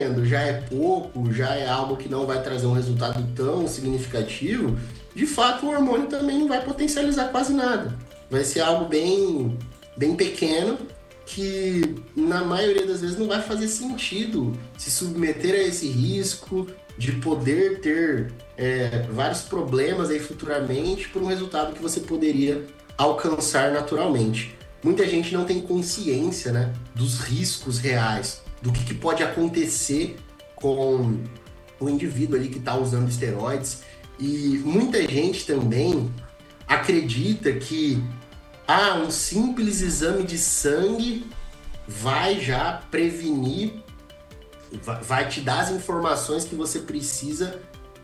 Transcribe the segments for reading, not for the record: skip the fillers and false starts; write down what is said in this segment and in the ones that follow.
já é pouco, já é algo que não vai trazer um resultado tão significativo, de fato o hormônio também não vai potencializar quase nada. Vai ser algo bem, bem pequeno que na maioria das vezes não vai fazer sentido se submeter a esse risco de poder ter vários problemas aí futuramente por um resultado que você poderia alcançar naturalmente. Muita gente não tem consciência, né, dos riscos reais, do que pode acontecer com o indivíduo ali que está usando esteroides. E muita gente também acredita que um simples exame de sangue vai já prevenir, vai te dar as informações que você precisa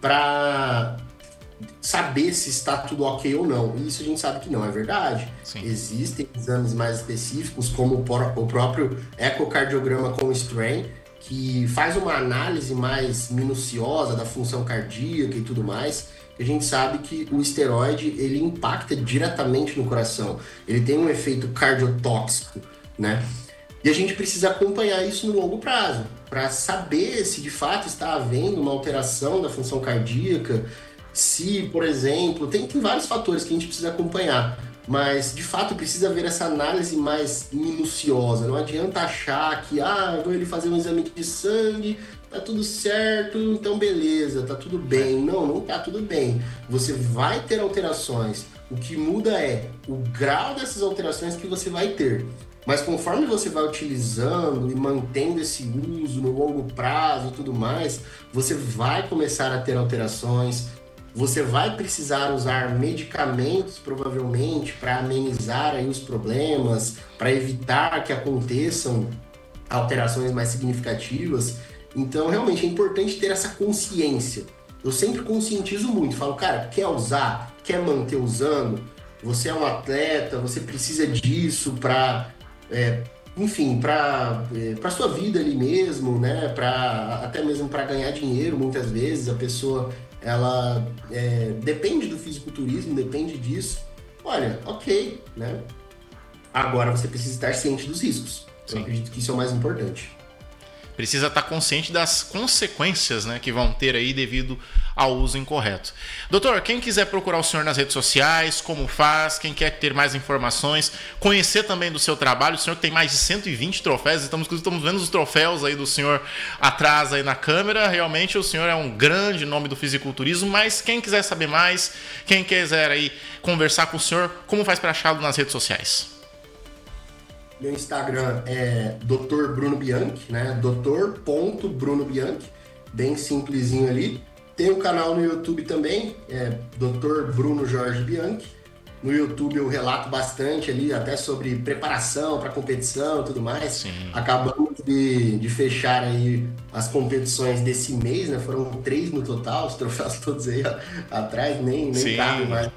para saber se está tudo ok ou não. E isso a gente sabe que não é verdade. Sim. Existem exames mais específicos, como o próprio ecocardiograma com strain, que faz uma análise mais minuciosa da função cardíaca e tudo mais. A gente sabe que o esteroide, ele impacta diretamente no coração. Ele tem um efeito cardiotóxico, né? E a gente precisa acompanhar isso no longo prazo, para saber se de fato está havendo uma alteração da função cardíaca, se, por exemplo, tem vários fatores que a gente precisa acompanhar, mas de fato precisa haver essa análise mais minuciosa. Não adianta achar que, vou ele fazer um exame de sangue, tá tudo certo, então beleza, tá tudo bem. Não tá tudo bem. Você vai ter alterações. O que muda é o grau dessas alterações que você vai ter. Mas conforme você vai utilizando e mantendo esse uso no longo prazo e tudo mais, você vai começar a ter alterações. Você vai precisar usar medicamentos, provavelmente, para amenizar aí os problemas, para evitar que aconteçam alterações mais significativas. Então, realmente, é importante ter essa consciência. Eu sempre conscientizo muito, falo, cara, quer usar? Quer manter usando? Você é um atleta, você precisa disso para, enfim, para a sua vida ali mesmo, né? Até mesmo para ganhar dinheiro, muitas vezes, a pessoa... ela depende do fisiculturismo, depende disso. Olha, ok, né? Agora você precisa estar ciente dos riscos. Eu acredito que isso é o mais importante. Precisa estar consciente das consequências, né, que vão ter aí devido ao uso incorreto. Doutor, quem quiser procurar o senhor nas redes sociais, como faz? Quem quer ter mais informações, conhecer também do seu trabalho, o senhor tem mais de 120 troféus, estamos vendo os troféus aí do senhor atrás aí na câmera, realmente o senhor é um grande nome do fisiculturismo, mas quem quiser saber mais, quem quiser aí conversar com o senhor, como faz para achá-lo nas redes sociais? Meu Instagram é Dr. Bruno Bianchi, né? Dr.Bruno Bianchi, bem simplesinho ali. Tem um canal no YouTube também, Dr. Bruno Jorge Bianchi. No YouTube eu relato bastante ali, até sobre preparação para competição e tudo mais. Sim. Acabamos de fechar aí as competições desse mês, né? Foram 3 no total, os troféus todos aí atrás, nem cabe mais.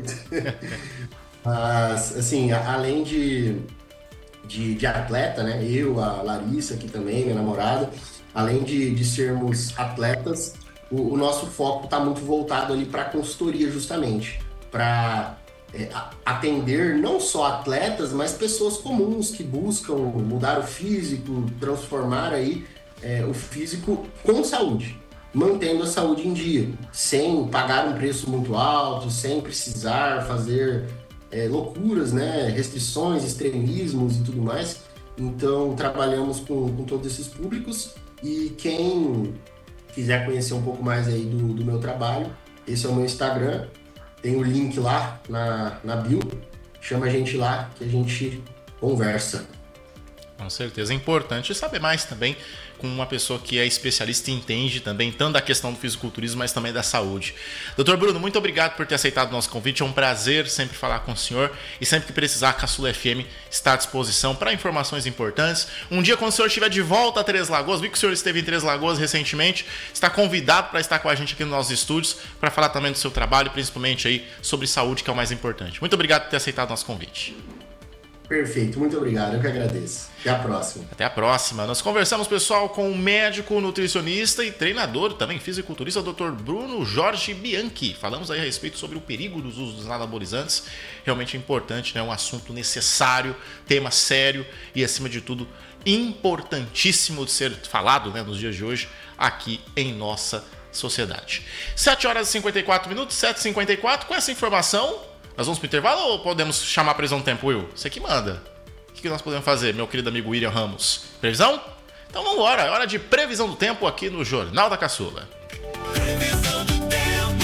Mas, assim, além de atleta, né? Eu, a Larissa aqui também, minha namorada, além de sermos atletas, o nosso foco está muito voltado ali para a consultoria, justamente, para atender não só atletas, mas pessoas comuns que buscam mudar o físico, transformar aí o físico com saúde, mantendo a saúde em dia, sem pagar um preço muito alto, sem precisar fazer loucuras, né? Restrições, extremismos e tudo mais. Então, trabalhamos com todos esses públicos, e quem quiser conhecer um pouco mais aí do meu trabalho, esse é o meu Instagram, tem o link lá na bio, chama a gente lá que a gente conversa. Com certeza, é importante saber mais também com uma pessoa que é especialista e entende também tanto da questão do fisiculturismo, mas também da saúde. Doutor Bruno, muito obrigado por ter aceitado o nosso convite, é um prazer sempre falar com o senhor, e sempre que precisar, a Caçula FM está à disposição para informações importantes. Um dia, quando o senhor estiver de volta a Três Lagoas, vi que o senhor esteve em Três Lagoas recentemente, está convidado para estar com a gente aqui nos nossos estúdios, para falar também do seu trabalho, principalmente aí sobre saúde, que é o mais importante. Muito obrigado por ter aceitado o nosso convite. Perfeito, muito obrigado, eu que agradeço. Até a próxima. Até a próxima. Nós conversamos, pessoal, com o médico, nutricionista e treinador, também fisiculturista, Dr. Bruno Jorge Bianchi. Falamos aí a respeito sobre o perigo dos usos dos anabolizantes. Realmente é importante, né? Um assunto necessário, tema sério e, acima de tudo, importantíssimo de ser falado, né, nos dias de hoje aqui em nossa sociedade. 7 horas e 54 minutos, 7h54. Com essa informação, nós vamos para o intervalo ou podemos chamar a previsão do tempo, Will? Você que manda. O que nós podemos fazer, meu querido amigo William Ramos? Previsão? Então vamos embora. É hora de previsão do tempo aqui no Jornal da Caçula. Previsão do tempo,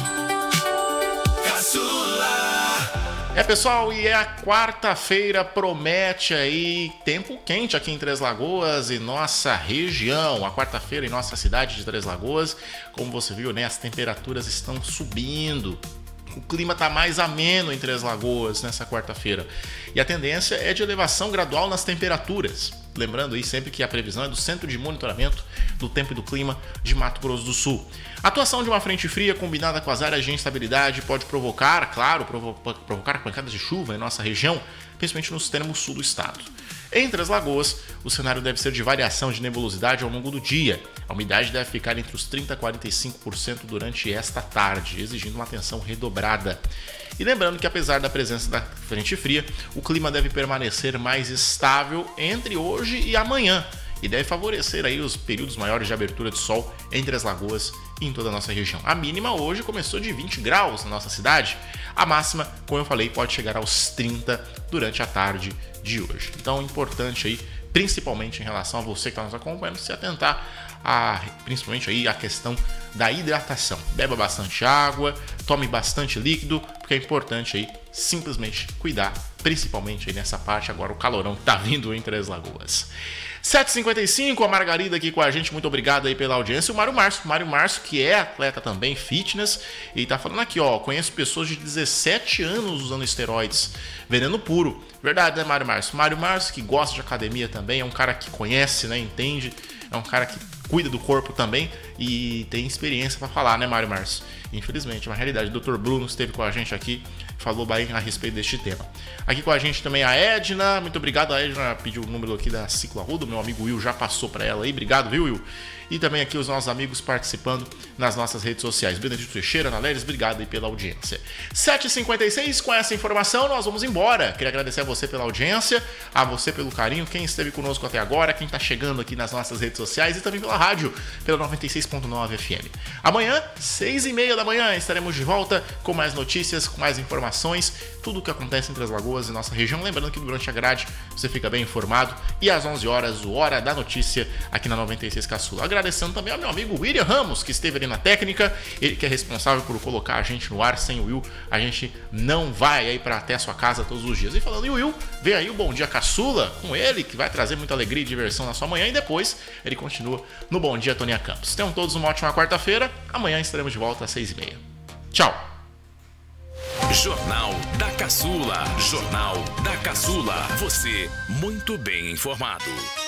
Caçula. Pessoal, e a quarta-feira promete aí tempo quente aqui em Três Lagoas e nossa região. A quarta-feira em nossa cidade de Três Lagoas, como você viu, né, as temperaturas estão subindo. O clima está mais ameno em Três Lagoas nessa quarta-feira. E a tendência é de elevação gradual nas temperaturas. Lembrando aí sempre que a previsão é do Centro de Monitoramento do Tempo e do Clima de Mato Grosso do Sul. A atuação de uma frente fria combinada com as áreas de instabilidade pode provocar, claro, provocar pancadas de chuva em nossa região, principalmente no extremo sul do estado. Em Três Lagoas, o cenário deve ser de variação de nebulosidade ao longo do dia. A umidade deve ficar entre os 30% e 45% durante esta tarde, exigindo uma atenção redobrada. E lembrando que apesar da presença da frente fria, o clima deve permanecer mais estável entre hoje e amanhã e deve favorecer aí os períodos maiores de abertura de sol em Três Lagoas e em toda a nossa região. A mínima hoje começou de 20 graus na nossa cidade. A máxima, como eu falei, pode chegar aos 30 durante a tarde de hoje. Então é importante aí, principalmente em relação a você que está nos acompanhando, se atentar principalmente aí a questão da hidratação. Beba bastante água, tome bastante líquido, porque é importante aí simplesmente cuidar, principalmente aí nessa parte agora, o calorão que tá vindo em Três Lagoas. 7h55, a Margarida aqui com a gente, muito obrigado aí pela audiência. O Mário Márcio, que é atleta também, fitness, e tá falando aqui, ó, conheço pessoas de 17 anos usando esteroides, veneno puro. Verdade, né, Mário Márcio? Mário Márcio, que gosta de academia também, é um cara que conhece, né, entende, é um cara que cuida do corpo também e tem experiência para falar, né, Mário Márcio? Infelizmente, é uma realidade. O Dr. Bruno esteve com a gente aqui, falou bem a respeito deste tema. Aqui com a gente também a Edna, muito obrigado. A Edna pediu o número aqui da Ciclo Arruda, meu amigo Will já passou para ela aí, obrigado, viu, Will? E também aqui os nossos amigos participando nas nossas redes sociais. Benedito Teixeira, Ana Leres, obrigado aí pela audiência. 7h56, com essa informação nós vamos embora. Queria agradecer a você pela audiência, a você pelo carinho, quem esteve conosco até agora, quem está chegando aqui nas nossas redes sociais e também pela rádio, pela 96.9 FM. Amanhã, 6h30 da manhã, estaremos de volta com mais notícias, com mais informações, tudo o que acontece em Três Lagoas e nossa região. Lembrando que durante a grade você fica bem informado e às 11 horas, o Hora da Notícia, aqui na 96 Caçula. Agradecendo também ao meu amigo William Ramos, que esteve ali na técnica, ele que é responsável por colocar a gente no ar. Sem o Will, a gente não vai aí para até a sua casa todos os dias. E falando em Will, vem aí o Bom Dia Caçula com ele, que vai trazer muita alegria e diversão na sua manhã, e depois ele continua no Bom Dia Toninha Campos. Tenham todos uma ótima quarta-feira, amanhã estaremos de volta às 6h30. Tchau! Jornal da Caçula. Jornal da Caçula. Você muito bem informado.